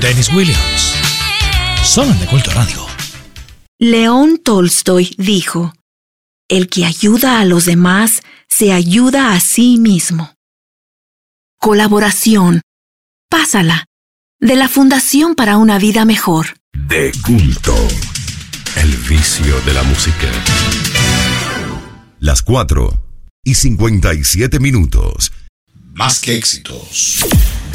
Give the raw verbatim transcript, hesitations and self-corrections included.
Dennis Williams. Solo en De Culto Radio. León Tolstoy dijo: el que ayuda a los demás se ayuda a sí mismo. Colaboración. Pásala. De la Fundación para una Vida Mejor. De Culto. El vicio de la música. Las cuatro y cincuenta y siete minutos. Más que éxitos.